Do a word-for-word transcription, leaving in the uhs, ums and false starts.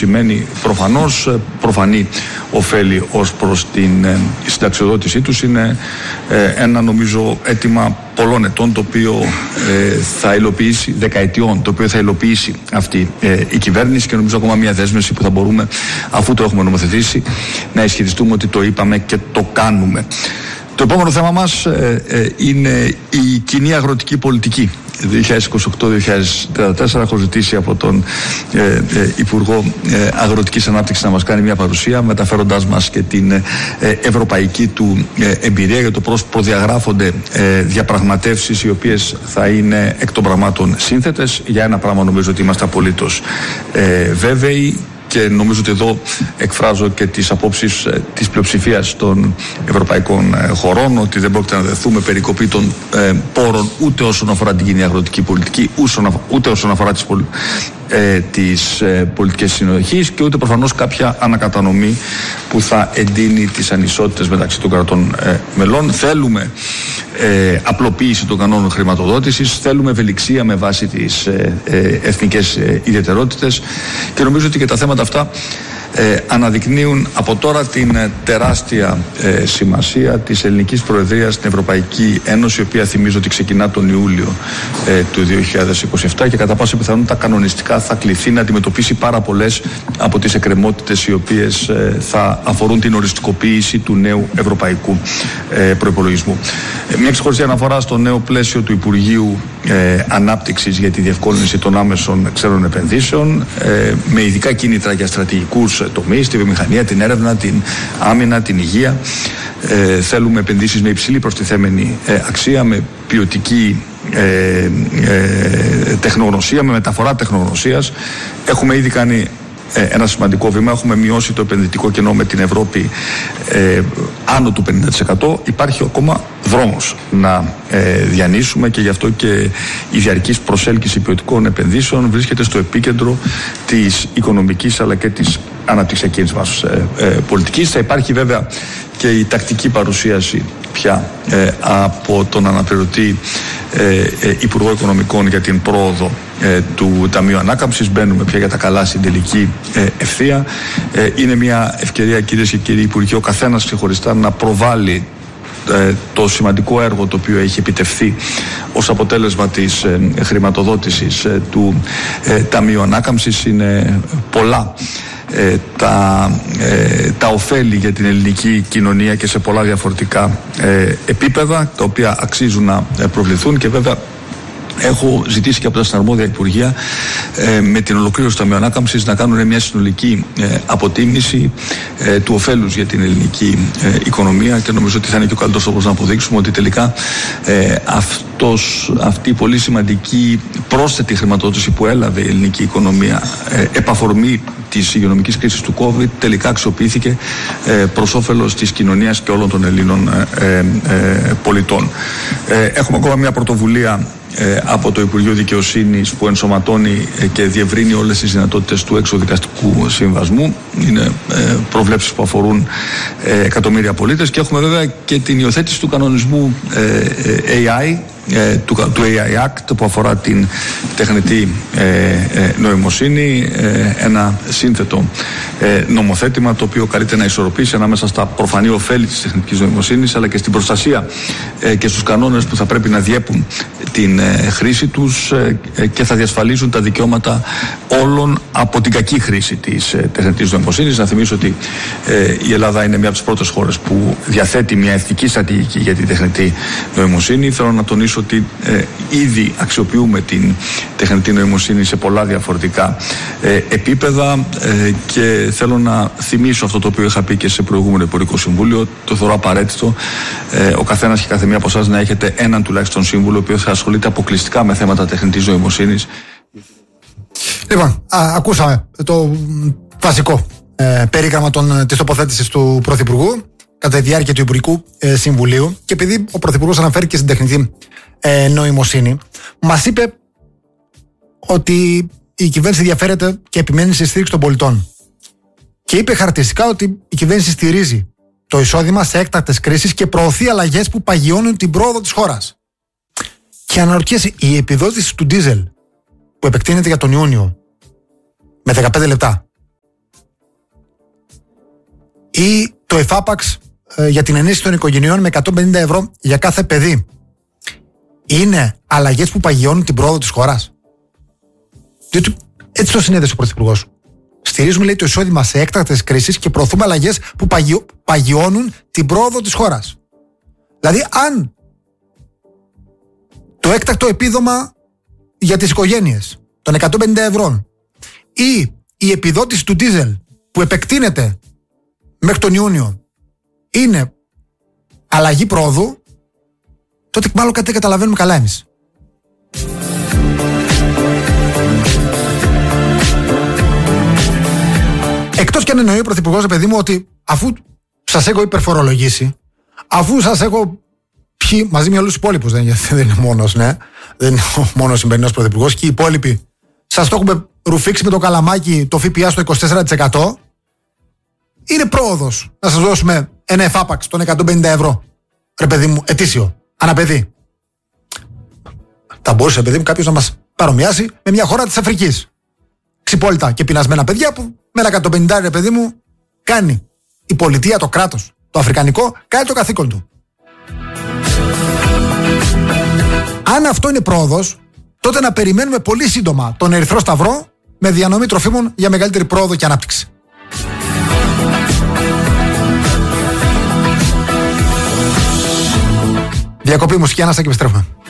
σημαίνει προφανώς προφανή ωφέλη ως προς την συνταξιοδότησή τους. Είναι ένα νομίζω αίτημα πολλών ετών, το οποίο ε, θα υλοποιήσει, δεκαετιών, το οποίο θα υλοποιήσει αυτή ε, η κυβέρνηση, και νομίζω ακόμα μια δέσμευση που θα μπορούμε, αφού το έχουμε νομοθετήσει, να ισχυριστούμε ότι το είπαμε και το κάνουμε. Το επόμενο θέμα μας ε, ε, είναι η κοινή αγροτική πολιτική δύο χιλιάδες είκοσι οκτώ δύο χιλιάδες τριάντα τέσσερα. Έχω ζητήσει από τον ε, ε, Υπουργό ε, Αγροτικής Ανάπτυξης να μας κάνει μια παρουσία, μεταφέροντάς μας και την ε, ευρωπαϊκή του ε, εμπειρία για το πώς προδιαγράφονται ε, διαπραγματεύσεις οι οποίες θα είναι εκ των πραγμάτων σύνθετες. Για ένα πράγμα νομίζω ότι είμαστε απολύτως ε, βέβαιοι, και νομίζω ότι εδώ εκφράζω και τις απόψεις ε, της πλειοψηφίας των ευρωπαϊκών ε, χωρών, ότι δεν πρόκειται να δεθούμε περικοπή των ε, πόρων ούτε όσον αφορά την κοινή αγροτική πολιτική, ούτε όσον αφορά τις, πολι... ε, τις ε, πολιτικές συνοχής, και ούτε προφανώς κάποια ανακατανομή που θα εντείνει τις ανισότητες μεταξύ των κρατών ε, μελών. Θέλουμε ε, απλοποίηση των κανόνων χρηματοδότησης, θέλουμε ευελιξία με βάση τις ε, ε, εθνικές ε, ιδιαιτερότητες, και νομίζω ότι και τα θέματα αυτά ε, αναδεικνύουν από τώρα την ε, τεράστια ε, σημασία της ελληνικής προεδρίας στην Ευρωπαϊκή Ένωση, η οποία θυμίζω ότι ξεκινά τον Ιούλιο ε, του δύο χιλιάδες είκοσι επτά, και κατά πάσα πιθανότητα κανονιστικά θα κληθεί να αντιμετωπίσει πάρα πολλές από τις εκκρεμότητες οι οποίες ε, θα αφορούν την οριστικοποίηση του νέου ευρωπαϊκού ε, προϋπολογισμού. Ε, μια ξεχωριστή αναφορά στο νέο πλαίσιο του Υπουργείου ε, Ανάπτυξης για τη διευκόλυνση των άμεσων ξένων επενδύσεων, ε, με ειδικά κίνητρα για στρατηγικούς τομείς, τη βιομηχανία, την έρευνα, την άμυνα, την υγεία. Ε, θέλουμε επενδύσεις με υψηλή προστιθέμενη ε, αξία, με ποιοτική ε, ε, τεχνογνωσία, με μεταφορά τεχνογνωσίας. Έχουμε ήδη κάνει ε, ένα σημαντικό βήμα. Έχουμε μειώσει το επενδυτικό κενό με την Ευρώπη ε, άνω του πενήντα τοις εκατό. Υπάρχει ακόμα δρόμος να ε, διανύσουμε, και γι' αυτό και η διαρκής προσέλκυση ποιοτικών επενδύσεων βρίσκεται στο επίκεντρο της οικονομικής αλλά και της αναπτυξιακής μας ε, ε, πολιτικής. Θα υπάρχει βέβαια και η τακτική παρουσίαση πια ε, από τον αναπληρωτή ε, ε, Υπουργό Οικονομικών για την πρόοδο ε, του Ταμείου Ανάκαμψης. Μπαίνουμε πια για τα καλά στην τελική ε, ευθεία. Ε, είναι μια ευκαιρία, κυρίες και κύριοι Υπουργοί, ο καθένας ξεχωριστά να προβάλλει το σημαντικό έργο το οποίο έχει επιτευχθεί ως αποτέλεσμα της ε, χρηματοδότησης ε, του ε, Ταμείου Ανάκαμψης. Είναι πολλά ε, τα, ε, τα ωφέλη για την ελληνική κοινωνία και σε πολλά διαφορετικά ε, επίπεδα, τα οποία αξίζουν να ε, προβληθούν, και βέβαια έχω ζητήσει και από τα συναρμόδια Υπουργεία ε, με την ολοκλήρωση του Ταμείου Ανάκαμψης να κάνουν μια συνολική ε, αποτίμηση ε, του ωφέλους για την ελληνική ε, οικονομία, και νομίζω ότι θα είναι και ο καλύτερος τρόπος να αποδείξουμε ότι τελικά ε, αυτός, αυτή η πολύ σημαντική πρόσθετη χρηματοδότηση που έλαβε η ελληνική οικονομία ε, επ' αφορμή της υγειονομικής κρίσης του COVID τελικά αξιοποιήθηκε ε, προς όφελος της κοινωνίας και όλων των Ελλήνων ε, ε, πολιτών. Ε, έχουμε ακόμα μια πρωτοβουλία Ε, από το Υπουργείο Δικαιοσύνης που ενσωματώνει ε, και διευρύνει όλες τις δυνατότητες του εξωδικαστικού συμβασμού. Είναι ε, προβλέψεις που αφορούν ε, εκατομμύρια πολίτες, και έχουμε βέβαια και την υιοθέτηση του κανονισμού ε, ε, έι άι, ε, του, του έι άι Act, που αφορά την τεχνητή ε, ε, νοημοσύνη, ε, ένα σύνθετο ε, νομοθέτημα το οποίο καλείται να ισορροπήσει ανάμεσα στα προφανή ωφέλη της τεχνητής νοημοσύνης, αλλά και στην προστασία ε, και στους κανόνες που θα πρέπει να διέπουν την ε, χρήση τους ε, ε, και θα διασφαλίζουν τα δικαιώματα όλων από την κακή χρήση της ε, τεχνητής νοημοσύνης. Να θυμίσω ότι ε, η Ελλάδα είναι μια από τις πρώτες χώρες που διαθέτει μια εθνική στρατηγική για την τεχνητή νοημοσύνη. Θέλω να τονίσω ότι ε, ήδη αξιοποιούμε την τεχνητή νοημοσύνη σε πολλά διαφορετικά ε, επίπεδα ε, και θέλω να θυμίσω αυτό το οποίο είχα πει και σε προηγούμενο Υπουργικό Συμβούλιο. Το θεωρώ απαραίτητο ε, ο καθένας και κάθε μία από εσάς να έχετε έναν τουλάχιστον σύμβουλο ο οποίος θα ασχολείται αποκλειστικά με θέματα τεχνητής νοημοσύνης. Λοιπόν, α, ακούσαμε το βασικό ε, περίγραμμα των, της τοποθέτησης του Πρωθυπουργού κατά τη διάρκεια του Υπουργικού ε, Συμβουλίου, και επειδή ο Πρωθυπουργός αναφέρει και στην τεχνητή ε, νοημοσύνη, μας είπε ότι η κυβέρνηση ενδιαφέρεται και επιμένει στη στήριξη των πολιτών. Και είπε χαρακτηριστικά ότι η κυβέρνηση στηρίζει το εισόδημα σε έκτακτες κρίσεις και προωθεί αλλαγές που παγιώνουν την πρόοδο της χώρας. Και αναρωτιέσαι, η επιδότηση του ντίζελ που επεκτείνεται για τον Ιούνιο με δεκαπέντε λεπτά ή το εφάπαξ ε, για την ενίσχυση των οικογενειών με εκατόν πενήντα ευρώ για κάθε παιδί είναι αλλαγές που παγιώνουν την πρόοδο της χώρας? Διότι έτσι το συνέδεσε ο Πρωθυπουργός. Στηρίζουμε, λέει, το εισόδημα σε έκτακτες κρίσεις και προωθούμε αλλαγές που παγιω, παγιώνουν την πρόοδο της χώρας. Δηλαδή, αν το έκτακτο επίδομα για τις οικογένειες των εκατόν πενήντα ευρώ ή η επιδότηση του ντίζελ που επεκτείνεται μέχρι τον Ιούνιο είναι αλλαγή πρόοδου, τότε μάλλον κάτι δεν καταλαβαίνουμε καλά εμείς. Εκτός και αν εννοεί ο Πρωθυπουργός, παιδί μου, ότι αφού σας έχω υπερφορολογήσει, αφού σας έχω πιει μαζί με όλους τους υπόλοιπους, δεν, δεν είναι μόνος, ναι, δεν είναι ο μόνος σημερινός Πρωθυπουργός, και οι υπόλοιποι σας το έχουμε ρουφήξει με το καλαμάκι το ΦΠΑ στο είκοσι τέσσερα τοις εκατό, είναι πρόοδος να σας δώσουμε ένα εφάπαξ των εκατόν πενήντα ευρώ, ρε παιδί μου, ετήσιο, αναπαιδί. Θα μπορούσε, παιδί μου, κάποιος να μας παρομοιάσει με μια χώρα της Αφρικής. Ξυπόλυτα και πεινασμένα παιδιά που με ένα εκατόν πενήντα, ρε παιδί μου, κάνει η πολιτεία, το κράτος, το αφρικανικό, κάνει το καθήκον του. Αν αυτό είναι πρόοδος, τότε να περιμένουμε πολύ σύντομα τον Ερυθρό Σταυρό με διανομή τροφίμων για μεγαλύτερη πρόοδο και ανάπτυξη. Διακοπή μουσική, Ανάστα, και επιστρέφουμε.